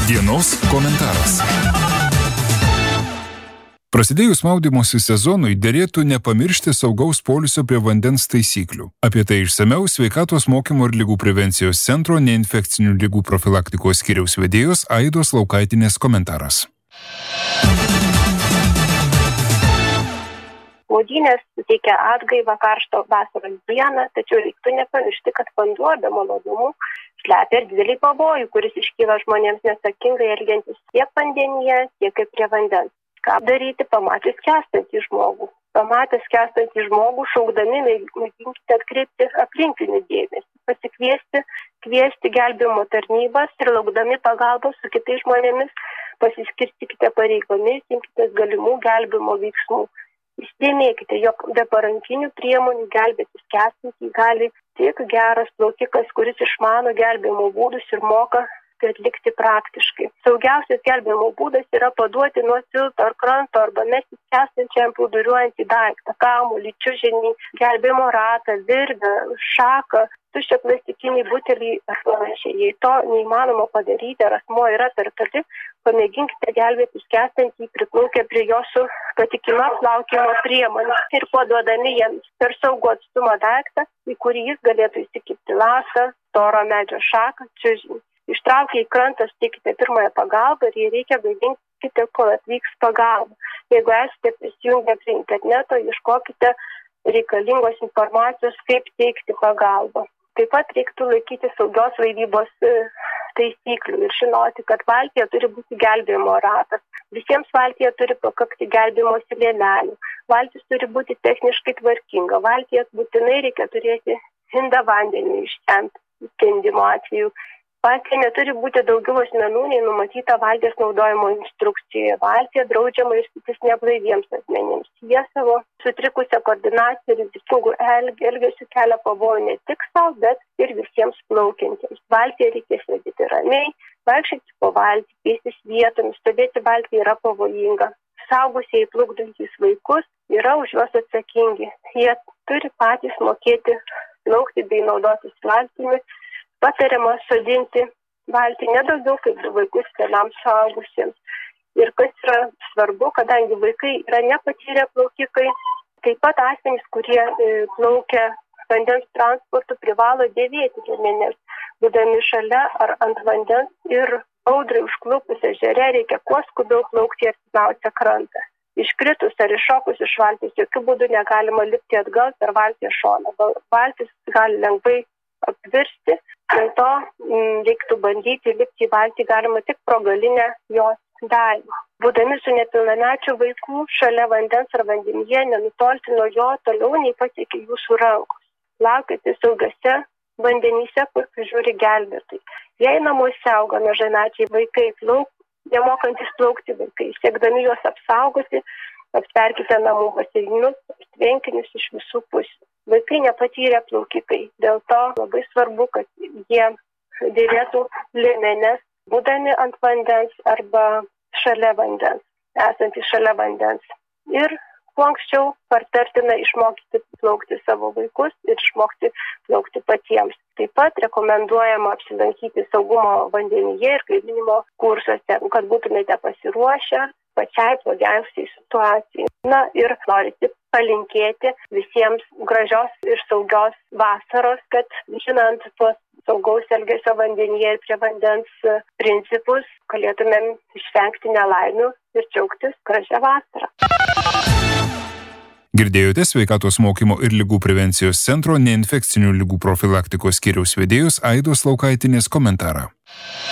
Dienos komentaras. Prasidėjus maudymosi sezonui derėtų nepamiršti saugaus poilsio prie vandens taisyklių. Apie tai išsamiau Sveikatos mokymo ir ligų prevencijos centro neinfekcinių ligų profilaktikos skyriaus vedėjos Aidos Laukaitinės komentaras. Maudynės suteikia atgaivą karšto vasaros dieną, tačiau reiktų nepamiršti, kad vanduo be malonumų slepia ir didelį pavojų, kuris iškyla žmonėms neatsakingai elgiantis tiek vandenyje, tiek ir prie vandens. Ką daryti pamatęs skęstantį žmogų? Pamatęs skęstantį žmogų, šaukdami mėginkite atkreipti aplinkinių dėmesį, kviesti gelbėjimo tarnybas ir laukdami pagalbos su kitais žmonėmis pasiskirstykite pareigomis, imkitės galimų gelbėjimo veiksmų. Įsidėmėkite, jog be parankinių priemonių gelbėti skęstantį gali tik geras plaukikas, kuris išmano gelbėjimo būdus ir moka atlikti praktiškai. Saugiausias gelbėjimo būdas yra paduoti nuo tilto ar kranto arba mesti skęstančiam plūduriuojantį daiktą, kamuolį, čiužinį, gelbėjimo ratą, virvę, šaką, tuščią plastikinį butelį ar panašiai. Jei to neįmanoma padaryti, ar asmuo yra per toli, pamėginkite gelbėti skęstantį priplaukę prie jo su patikima plaukimo priemonė ir paduodami jiems per saugų atstumą daiktą, į kurį jis galėtų įsikibti lasą, storą medžio šaką, čiužinį. Ištraukę į krantą suteikite pirmąją pagalbą ir jei reikia gaidinkite, kol atvyks pagalba. Jeigu esate prisijungę prie interneto, ieškokite reikalingos informacijos, kaip teikti pagalbą. Taip pat reiktų laikyti saugios laivybos taisyklių ir žinoti, kad valtyje turi būti gelbėjimo ratas. Visiems valtyje turi pakakti gelbėjimosi liemenių. Valtis turi būti techniškai tvarkinga. Valtyje būtinai reikia turėti indą vandeniu išsemti skendimo atveju. Valtyje neturi būti daugiau asmenų, nei numatyta valties naudojimo instrukcijoje. Valtyje draudžiama irstytis neblaiviems asmenims. Jie savo sutrikusią koordinaciją ir rizikingų elgesių kelia pavojų ne tik savo, bet ir visiems plaukiantiems. Valtyje reikia sėdėti ramiai, vaikščioti po valtį, keistis vietomis, stovėti valtyje yra pavojinga. Saugusieji plukdantys vaikus yra už juos atsakingi. Jie turi patys mokėti plaukti bei naudotis valtimi. Patariama sodinti valtį nedaugiau kaip 2 vaikus vienam suaugusiems. Ir kas yra svarbu, kadangi vaikai yra nepatyrę plaukikai, taip pat asmenys, kurie plaukia vandens transportu, privalo dėvėti liemenes, būdami šalia ar ant vandens ir audrai užklupus ežere reikia kuo skubiau plaukti į artimiausią krantą. Iškritus ar iššokus iš valties jokių būdų negalima lipti atgal per valties šoną. Valtis gali lengvai apvirsti, dėl to reiktų bandyti lipti į valtį galima tik pro galinę jos dalį. Būdami su nepilnamečiu vaiku šalia vandens ar vandenyje, nenutolti nuo jo toliau nei pasiekia jūsų rankos. Plaukite saugiuose vandenyse, kur prižiūri gelbėtojai. Jei namuose auga mažamečiai vaikai, nemokantis plaukti vaikai, siekdami juos apsaugoti, aptverkite namų baseinus, tvenkinius iš visų pusių. Vaikai nepatyrė plaukikai, dėl to labai svarbu, kad jie dėvėtų liemenes, būdami ant vandens arba šalia vandens, esantys šalia vandens. Ir kuo anksčiau patartina išmokyti plaukti savo vaikus ir išmokti plaukti patiems. Taip pat rekomenduojama apsilankyti saugumo vandenyje ir gaivinimo kursuose, kad būtumėte pasiruošę pačiai blogiausiai situacijai. Na ir norite palinkėti visiems gražios ir saugios vasaros, kad žinant tuos saugaus elgesio vandenyje ir prie vandens principus, galėtumėm išvengti nelaimių ir džiaugtis gražią vasarą. Girdėjote Sveikatos mokymo ir ligų prevencijos centro neinfekcinių ligų profilaktikos skyriaus vedėjos Aidos Laukaitinės komentarą.